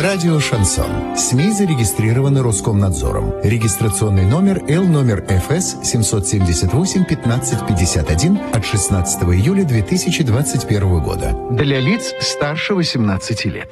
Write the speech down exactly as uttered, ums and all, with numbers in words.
Радио «Шансон». СМИ зарегистрированы Роскомнадзором. Регистрационный номер Л номер Ф С семьсот семьдесят восемь пятнадцать пятьдесят один от шестнадцатого июля две тысячи двадцать первого года. Для лиц старше восемнадцати лет.